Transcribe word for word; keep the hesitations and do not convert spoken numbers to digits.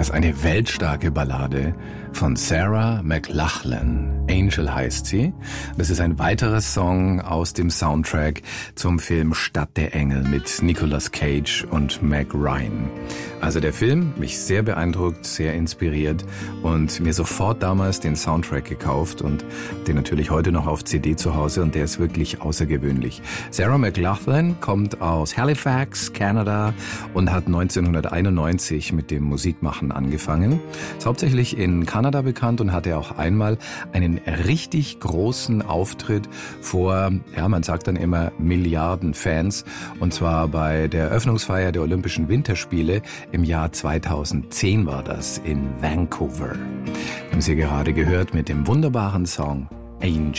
Das ist eine weltstarke Ballade von Sarah McLachlan. Angel heißt sie. Das ist ein weiterer Song aus dem Soundtrack zum Film Stadt der Engel mit Nicolas Cage und Meg Ryan. Also der Film, mich sehr beeindruckt, sehr inspiriert und mir sofort damals den Soundtrack gekauft und den natürlich heute noch auf C D zu Hause und der ist wirklich außergewöhnlich. Sarah McLachlan kommt aus Halifax, Kanada und hat neunzehnhunderteinundneunzig mit dem Musikmachen angefangen. Ist hauptsächlich in Kanada bekannt und hatte auch einmal einen richtig großen Auftritt vor, ja, man sagt dann immer Milliarden Fans und zwar bei der Eröffnungsfeier der Olympischen Winterspiele im Jahr zweitausendzehn war das in Vancouver. Haben Sie gerade gehört mit dem wunderbaren Song Angel.